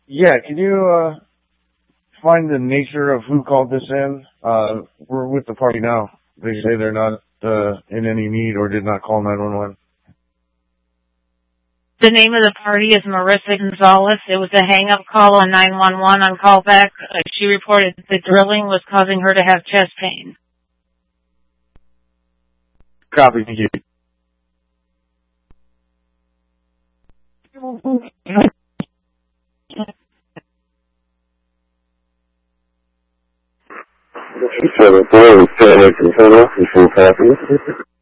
Yeah, can you find the nature of who called this in? We're with the party now. They say they're not in any need or did not call 911. The name of the party is Marissa Gonzalez. It was a hang-up call on 911 on callback. She reported that the drilling was causing her to have chest pain. Copy, thank you. This is 7-4 with 10 Control, before copy.